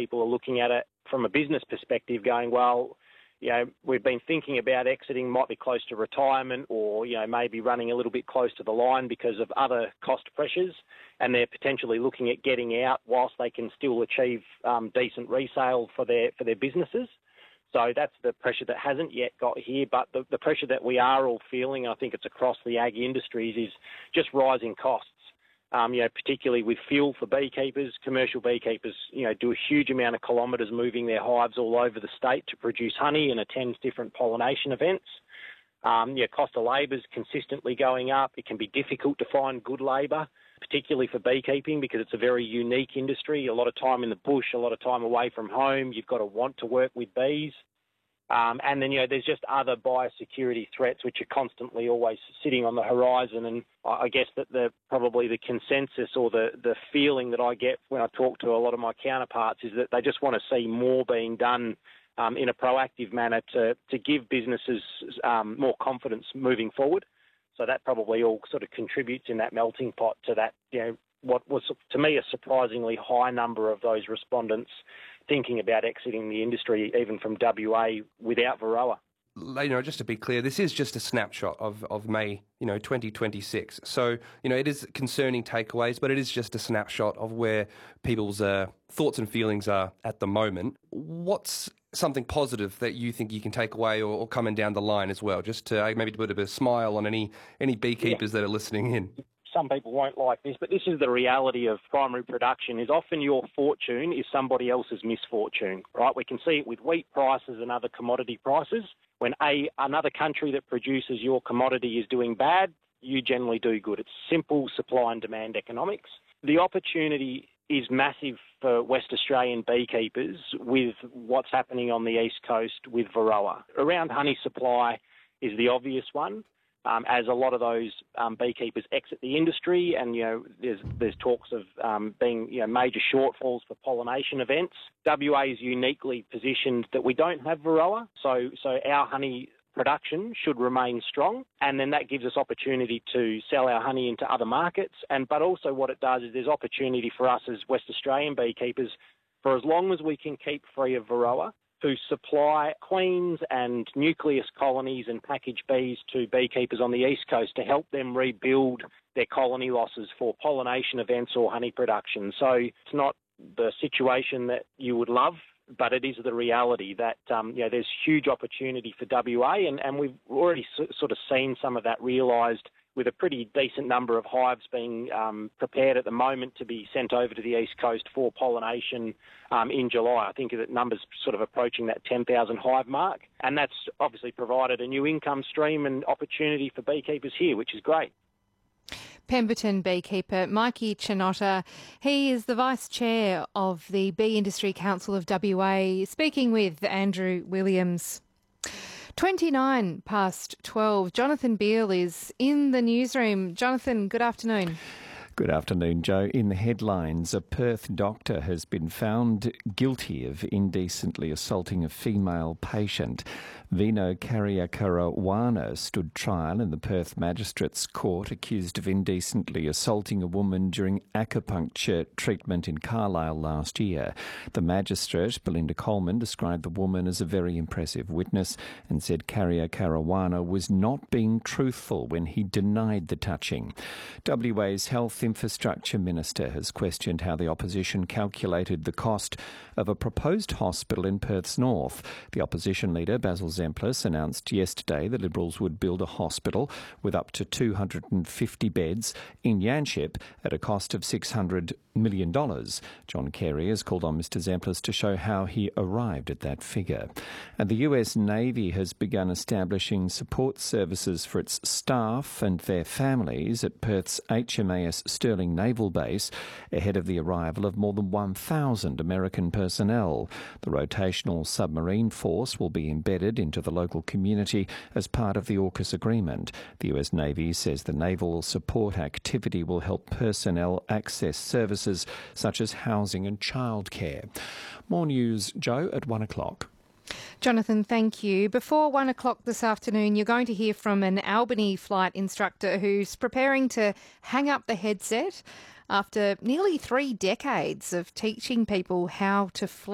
people are looking at it from a business perspective going, well, we've been thinking about exiting, might be close to retirement or, maybe running a little bit close to the line because of other cost pressures, and they're potentially looking at getting out whilst they can still achieve decent resale for their businesses. So that's the pressure that hasn't yet got here, but the pressure that we are all feeling, I think it's across the ag industries, is just rising costs. Particularly with fuel for beekeepers. Commercial beekeepers, do a huge amount of kilometres moving their hives all over the state to produce honey and attend different pollination events. Cost of labour is consistently going up. It can be difficult to find good labour, particularly for beekeeping, because it's a very unique industry. A lot of time in the bush, a lot of time away from home. You've got to want to work with bees. And then, there's just other biosecurity threats which are constantly always sitting on the horizon. And I guess that probably the consensus or the feeling that I get when I talk to a lot of my counterparts is that they just want to see more being done in a proactive manner to give businesses more confidence moving forward. So that probably all sort of contributes in that melting pot to that, what was, to me, a surprisingly high number of those respondents thinking about exiting the industry, even from WA, without Varroa. Just to be clear, this is just a snapshot of May, 2026. So, it is concerning takeaways, but it is just a snapshot of where people's thoughts and feelings are at the moment. What's something positive that you think you can take away or coming down the line as well, just to maybe put a bit of a smile on any beekeepers that are listening in? Some people won't like this, but this is the reality of primary production, is often your fortune is somebody else's misfortune, right? We can see it with wheat prices and other commodity prices. When another country that produces your commodity is doing bad, you generally do good. It's simple supply and demand economics. The opportunity is massive for West Australian beekeepers with what's happening on the East Coast with Varroa. Around honey supply is the obvious one. As a lot of those beekeepers exit the industry, and there's talks of being major shortfalls for pollination events. WA is uniquely positioned that we don't have Varroa, so our honey production should remain strong, and then that gives us opportunity to sell our honey into other markets. But also what it does is there's opportunity for us as West Australian beekeepers, for as long as we can keep free of Varroa, to supply queens and nucleus colonies and package bees to beekeepers on the East Coast to help them rebuild their colony losses for pollination events or honey production. So it's not the situation that you would love, but it is the reality that there's huge opportunity for WA, and we've already sort of seen some of that realised with a pretty decent number of hives being prepared at the moment to be sent over to the East Coast for pollination in July. I think that number's sort of approaching that 10,000 hive mark, and that's obviously provided a new income stream and opportunity for beekeepers here, which is great. Pemberton beekeeper Mikey Chinotta. He is the Vice Chair of the Bee Industry Council of WA, speaking with Andrew Williams. 29 past 12. Jonathan Beale is in the newsroom. Jonathan, good afternoon. Good afternoon, Joe. In the headlines, a Perth doctor has been found guilty of indecently assaulting a female patient. Vino Karyakarawana stood trial in the Perth Magistrates Court, accused of indecently assaulting a woman during acupuncture treatment in Carlisle last year. The magistrate, Belinda Coleman, described the woman as a very impressive witness and said Karyakarawana was not being truthful when he denied the touching. WA's Health Infrastructure Minister has questioned how the opposition calculated the cost of a proposed hospital in Perth's north. The opposition leader, Basil Zemplis, announced yesterday the Liberals would build a hospital with up to 250 beds in Yanchep at a cost of $600 million. John Kerry has called on Mr Zemplis to show how he arrived at that figure. And the US Navy has begun establishing support services for its staff and their families at Perth's HMAS Stirling Naval Base ahead of the arrival of more than 1,000 American personnel. The rotational submarine force will be embedded into the local community as part of the AUKUS agreement. The US Navy says the naval support activity will help personnel access services such as housing and childcare. More news, Joe, at 1 o'clock. Jonathan, thank you. Before 1 o'clock this afternoon, you're going to hear from an Albany flight instructor who's preparing to hang up the headset after nearly 3 decades of teaching people how to fly.